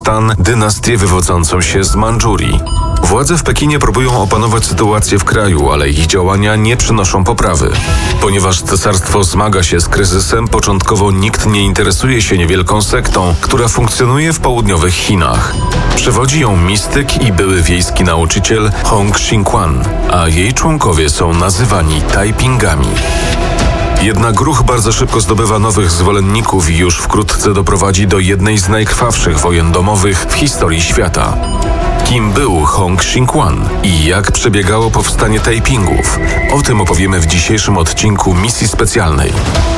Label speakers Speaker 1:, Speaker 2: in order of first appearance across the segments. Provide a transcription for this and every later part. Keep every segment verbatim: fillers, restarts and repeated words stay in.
Speaker 1: stan dynastię wywodzącą się z Mandżurii. Władze w Pekinie próbują opanować sytuację w kraju, ale ich działania nie przynoszą poprawy. Ponieważ cesarstwo zmaga się z kryzysem, początkowo nikt nie interesuje się niewielką sektą, która funkcjonuje w południowych Chinach. Przewodzi ją mistyk i były wiejski nauczyciel Hong Xingquan, a jej członkowie są nazywani Taipingami. Jednak ruch bardzo szybko zdobywa nowych zwolenników i już wkrótce doprowadzi do jednej z najkrwawszych wojen domowych w historii świata. Kim był Hong Xingquan i jak przebiegało powstanie Taipingów? O tym opowiemy w dzisiejszym odcinku Misji Specjalnej.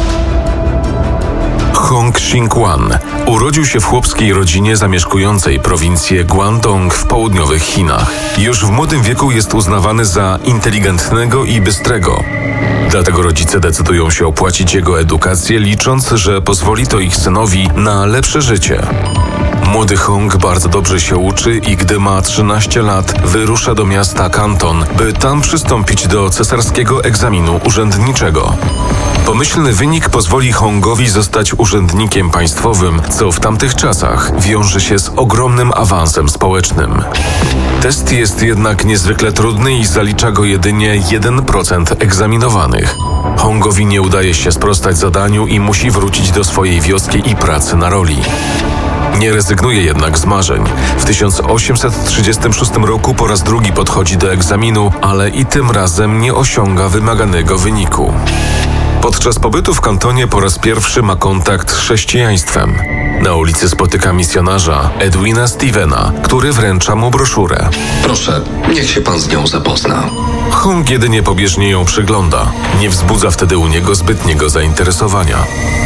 Speaker 1: Hong Xingquan urodził się w chłopskiej rodzinie zamieszkującej prowincję Guangdong w południowych Chinach. Już w młodym wieku jest uznawany za inteligentnego i bystrego. Dlatego rodzice decydują się opłacić jego edukację, licząc, że pozwoli to ich synowi na lepsze życie. Młody Hong bardzo dobrze się uczy i gdy ma trzynaście lat, wyrusza do miasta Kanton, by tam przystąpić do cesarskiego egzaminu urzędniczego. Pomyślny wynik pozwoli Hongowi zostać urzędnikiem państwowym, co w tamtych czasach wiąże się z ogromnym awansem społecznym. Test jest jednak niezwykle trudny i zalicza go jedynie jeden procent egzaminowanych. Hongowi nie udaje się sprostać zadaniu i musi wrócić do swojej wioski i pracy na roli. Nie rezygnuje jednak z marzeń. W tysiąc osiemset trzydziestym szóstym roku po raz drugi podchodzi do egzaminu, ale i tym razem nie osiąga wymaganego wyniku. Podczas pobytu w Kantonie po raz pierwszy ma kontakt z chrześcijaństwem. Na ulicy spotyka misjonarza Edwina Stevena, który wręcza mu broszurę.
Speaker 2: Proszę, niech się pan z nią zapozna.
Speaker 1: Hong jedynie pobieżnie ją przygląda. Nie wzbudza wtedy u niego zbytniego zainteresowania.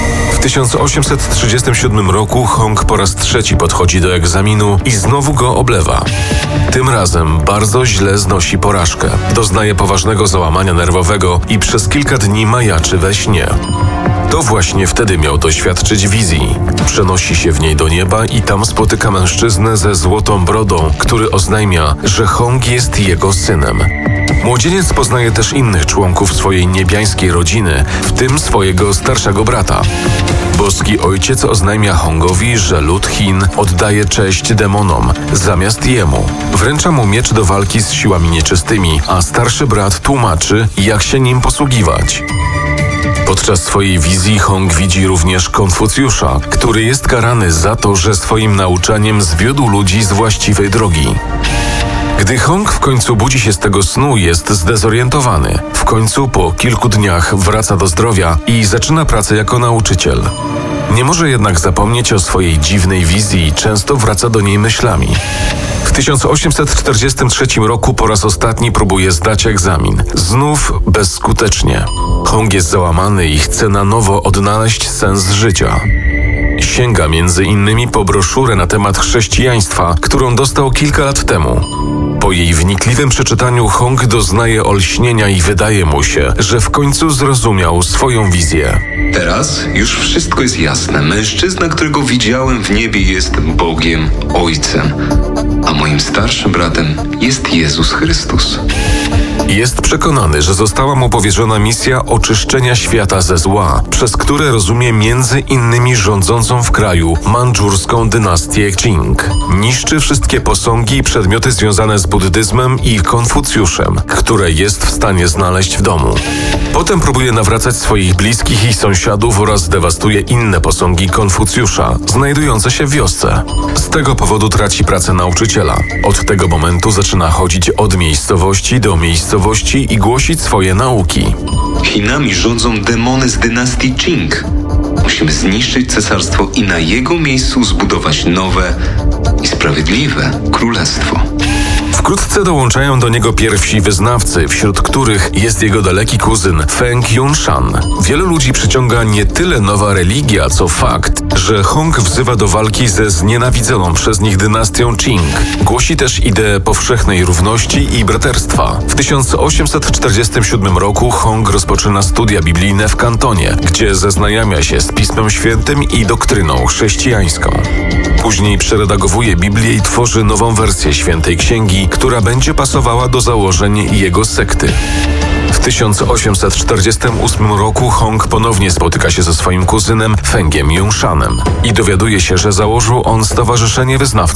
Speaker 1: W tysiąc osiemset trzydziestym siódmym roku Hong po raz trzeci podchodzi do egzaminu i znowu go oblewa. Tym razem bardzo źle znosi porażkę. Doznaje poważnego załamania nerwowego i przez kilka dni majaczy we śnie. To właśnie wtedy miał doświadczyć wizji. Przenosi się w niej do nieba i tam spotyka mężczyznę ze złotą brodą, który oznajmia, że Hong jest jego synem. Młodzieniec poznaje też innych członków swojej niebiańskiej rodziny, w tym swojego starszego brata. Boski ojciec oznajmia Hongowi, że lud Chin oddaje cześć demonom zamiast jemu. Wręcza mu miecz do walki z siłami nieczystymi, a starszy brat tłumaczy, jak się nim posługiwać. Podczas swojej wizji Hong widzi również Konfucjusza, który jest karany za to, że swoim nauczaniem zwiódł ludzi z właściwej drogi. Gdy Hong w końcu budzi się z tego snu, jest zdezorientowany. W końcu po kilku dniach wraca do zdrowia i zaczyna pracę jako nauczyciel. Nie może jednak zapomnieć o swojej dziwnej wizji i często wraca do niej myślami. W tysiąc osiemset czterdziestym trzecim roku po raz ostatni próbuje zdać egzamin. Znów bezskutecznie. Hong jest załamany i chce na nowo odnaleźć sens życia. Sięga między innymi po broszurę na temat chrześcijaństwa, którą dostał kilka lat temu. Po jej wnikliwym przeczytaniu Hong doznaje olśnienia i wydaje mu się, że w końcu zrozumiał swoją wizję.
Speaker 2: Teraz już wszystko jest jasne. Mężczyzna, którego widziałem w niebie, jest Bogiem Ojcem, a moim starszym bratem jest Jezus Chrystus.
Speaker 1: Jest przekonany, że została mu powierzona misja oczyszczenia świata ze zła, przez które rozumie między innymi rządzącą w kraju mandżurską dynastię Qing. Niszczy wszystkie posągi i przedmioty związane z buddyzmem i Konfucjuszem, które jest w stanie znaleźć w domu. Potem próbuje nawracać swoich bliskich i sąsiadów oraz dewastuje inne posągi Konfucjusza, znajdujące się w wiosce. Z tego powodu traci pracę nauczyciela. Od tego momentu zaczyna chodzić od miejscowości do miejscowości i głosić swoje nauki.
Speaker 2: Chinami rządzą demony z dynastii Qing. Musimy zniszczyć cesarstwo i na jego miejscu zbudować nowe i sprawiedliwe królestwo.
Speaker 1: Wkrótce dołączają do niego pierwsi wyznawcy, wśród których jest jego daleki kuzyn Feng Yunshan. Wielu ludzi przyciąga nie tyle nowa religia, co fakt, że Hong wzywa do walki ze znienawidzoną przez nich dynastią Qing. Głosi też ideę powszechnej równości i braterstwa. W tysiąc osiemset czterdziestym siódmym roku Hong rozpoczyna studia biblijne w Kantonie, gdzie zaznajamia się z Pismem Świętym i doktryną chrześcijańską. Później przeredagowuje Biblię i tworzy nową wersję Świętej Księgi, która będzie pasowała do założeń jego sekty. W tysiąc osiemset czterdziestym ósmym roku Hong ponownie spotyka się ze swoim kuzynem Fengiem Yongshanem i dowiaduje się, że założył on Stowarzyszenie Wyznawców